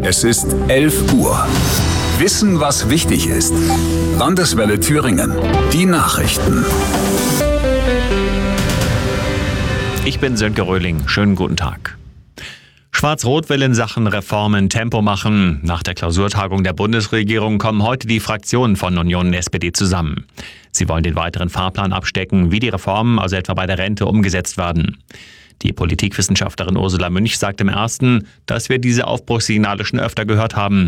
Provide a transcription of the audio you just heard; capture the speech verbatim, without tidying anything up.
Es ist elf Uhr. Wissen, was wichtig ist. Landeswelle Thüringen. Die Nachrichten. Ich bin Sönke Röhling. Schönen guten Tag. Schwarz-Rot will in Sachen Reformen Tempo machen. Nach der Klausurtagung der Bundesregierung kommen heute die Fraktionen von Union und S P D zusammen. Sie wollen den weiteren Fahrplan abstecken, wie die Reformen, also etwa bei der Rente, umgesetzt werden. Die Politikwissenschaftlerin Ursula Münch sagt im Ersten, dass wir diese Aufbruchssignale schon öfter gehört haben.